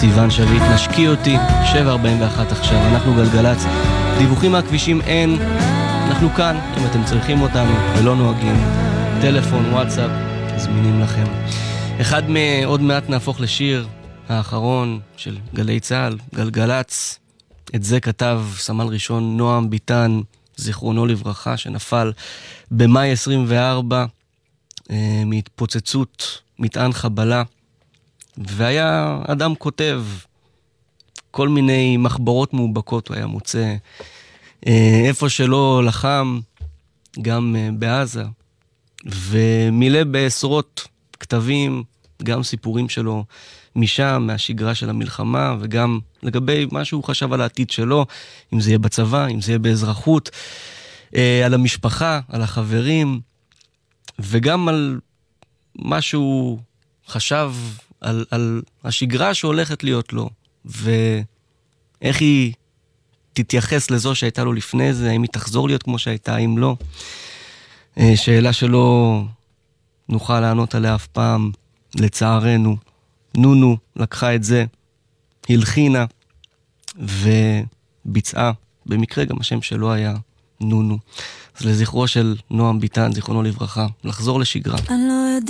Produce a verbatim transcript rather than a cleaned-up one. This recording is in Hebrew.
סיוון שביט, נשקי אותי, שבע ארבעים ואחת עכשיו, אנחנו גלגלץ, דיווחים מהכבישים אין, אנחנו כאן, אם אתם צריכים אותנו ולא נוהגים, טלפון, וואטסאפ, זמינים לכם. אחד מעוד מעט נהפוך לשיר האחרון של גלי צהל, גלגלץ, את זה כתב סמל ראשון נועם ביטן, זיכרונו לברכה, שנפל במאי עשרים וארבע, אה, מהתפוצצות מטען חבלה, והיה אדם כותב, כל מיני מחברות מאובקות הוא היה מוצא, אה, איפה שלא לחם, גם אה, בעזה, ומילא בעשרות כתבים, גם סיפורים שלו משם, מהשגרה של המלחמה, וגם לגבי מה שהוא חשב על העתיד שלו, אם זה יהיה בצבא, אם זה יהיה באזרחות, אה, על המשפחה, על החברים, וגם על מה שהוא חשב על, על השגרה שהולכת להיות לו, ואיך היא תתייחס לזו שהייתה לו לפני זה, האם היא תחזור להיות כמו שהייתה, האם לא. אה, שאלה שלא נוכל לענות עליה אף פעם, לצערנו. נונו לקחה את זה, הלחינה וביצעה, במקרה גם השם שלו היה נונו. אז לזכרו של נועם ביטן, זיכרונו לברכה, לחזור לשגרה. אני לא יודע